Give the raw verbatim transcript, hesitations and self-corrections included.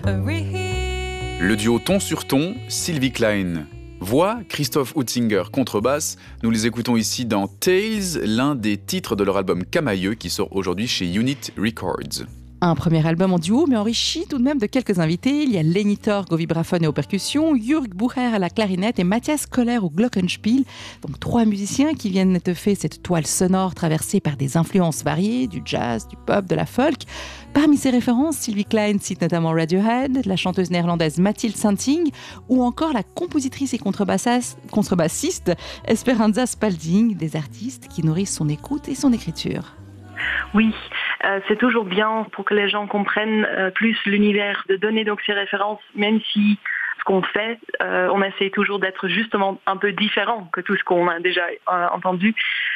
Le duo ton sur ton, Sylvie Klein. Voix, Christophe Utzinger, contrebasse. Nous les écoutons ici dans Tales, l'un des titres de leur album Camailleux qui sort aujourd'hui chez Unit Records. Un premier album en duo, mais enrichi tout de même de quelques invités. Il y a Lenny Torg au vibraphone et aux percussions, Jürg Bucher à la clarinette et Matthias Koller au glockenspiel. Donc trois musiciens qui viennent étoffer cette toile sonore traversée par des influences variées, du jazz, du pop, de la folk. Parmi ses références, Sylvie Klein cite notamment Radiohead, la chanteuse néerlandaise Mathilde Santing ou encore la compositrice et contrebassiste Esperanza Spalding, des artistes qui nourrissent son écoute et son écriture. Oui, euh, c'est toujours bien pour que les gens comprennent euh, plus l'univers, de donner donc ces références, même si ce qu'on fait, euh, on essaie toujours d'être justement un peu différent que tout ce qu'on a déjà euh, entendu.